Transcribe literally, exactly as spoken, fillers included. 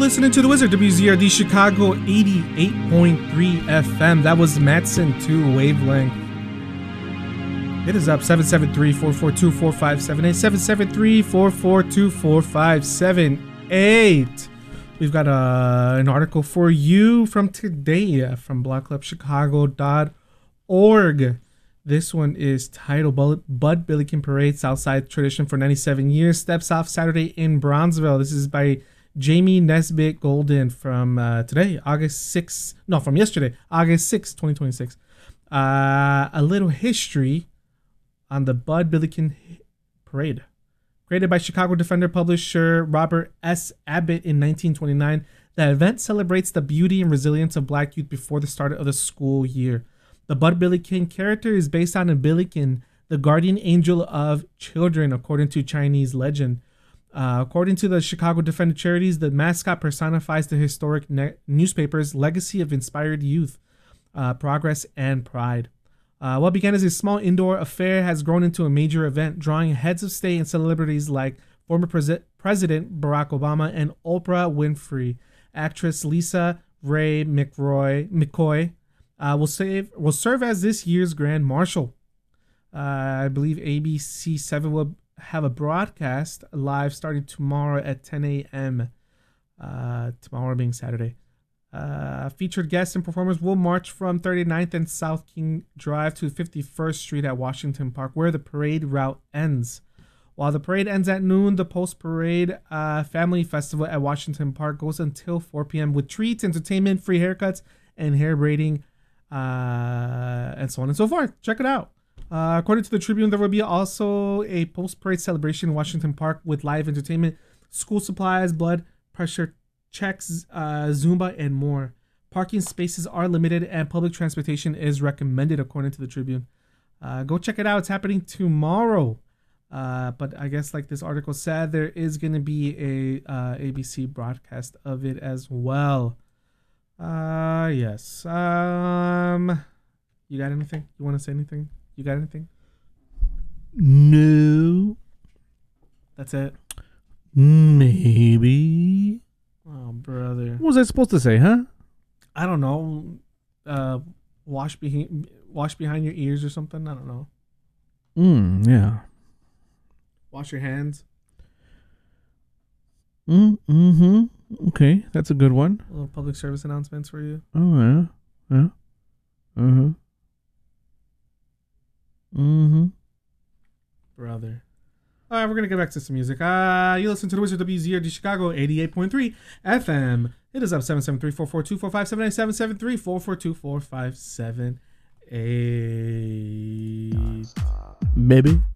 listening to The Wizard, W Z R D Chicago eighty-eight point three F M. That was Matson two Wavelength. Hit us up, seven seven three, four four two, four five seven eight, seven seven three, four four two, four five seven eight. We've got uh, an article for you from today uh, from block club chicago dot org. This one is titled Bud Billiken Parade, Southside Tradition for ninety-seven years, steps off Saturday in Bronzeville. This is by Jamie Nesbitt Golden from uh, today, August sixth. No, from yesterday, August sixth, twenty twenty-six. Uh, a little history on the Bud Billiken Parade. Created by Chicago Defender publisher Robert S. Abbott in nineteen twenty-nine, the event celebrates the beauty and resilience of black youth before the start of the school year. The Bud Billiken character is based on a Billiken, the guardian angel of children, according to Chinese legend. Uh, according to the Chicago Defender Charities, the mascot personifies the historic ne- newspaper's legacy of inspired youth, uh, progress, and pride. Uh, what began as a small indoor affair has grown into a major event, drawing heads of state and celebrities like former Pre- President Barack Obama and Oprah Winfrey. Actress Lisa Ray McRoy, McCoy uh, will, save, will serve as this year's Grand Marshal. Uh, I believe A B C seven will have a broadcast live starting tomorrow at ten a.m. Uh, tomorrow being Saturday. Uh, featured guests and performers will march from thirty-ninth and South King Drive to fifty-first Street at Washington Park, where the parade route ends. While the parade ends at noon, the post-parade uh, family festival at Washington Park goes until four p.m. with treats, entertainment, free haircuts, and hair braiding, uh, and so on and so forth. Check it out. Uh, according to the Tribune, there will be also a post-parade celebration in Washington Park with live entertainment, school supplies, blood pressure checks, uh, Zumba, and more. Parking spaces are limited and public transportation is recommended, according to the Tribune. Uh, go check it out. It's happening tomorrow. Uh, but I guess, like this article said, there is going to be a uh, A B C broadcast of it as well. Uh, yes. Um, you got anything? You want to say anything? You got anything? No. That's it? Maybe. Oh, brother. What was I supposed to say, huh? I don't know. Uh, wash behind, wash behind your ears or something. I don't know. Mm, yeah. Wash your hands. Mm, mm-hmm. Okay, that's a good one. A little public service announcements for you. Oh, yeah. Yeah. Uh-huh. Mm-hmm. Brother. All right, we're going to get back to some music. Uh, you listen to The Wizard, W Z R D Chicago eighty-eight point three F M. It is up seven seven three, four four two, four five seven eight, seven seven three, four four two, four five seven eight. Baby.